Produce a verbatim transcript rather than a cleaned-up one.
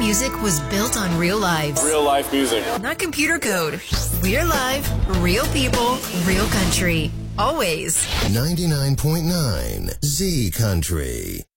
music was built on real lives. Real life music. Not computer code. We're live, real people, real country. Always. ninety-nine point nine Z Country.